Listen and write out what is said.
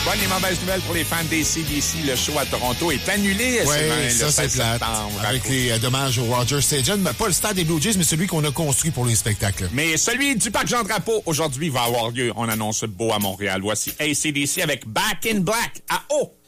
Bonne et mauvaise nouvelle pour les fans des CDC. Le show à Toronto est annulé. Oui, le ça, c'est 16 plate. septembre. Avec les dommages au Rogers Stadium. Pas le stade des Blue Jays, mais celui qu'on a construit pour les spectacles. Mais celui du Parc Jean-Drapeau, aujourd'hui, va avoir lieu. On annonce beau à Montréal. Voici AC/DC avec Back in Black à O.